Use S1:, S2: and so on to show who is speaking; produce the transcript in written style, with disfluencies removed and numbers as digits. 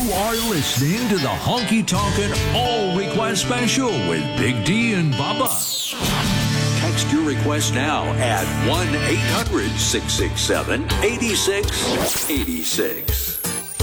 S1: are listening to the Honky Tonkin' All Request Special with Big D and Bubba. Text your request now at 1-800-667-8686.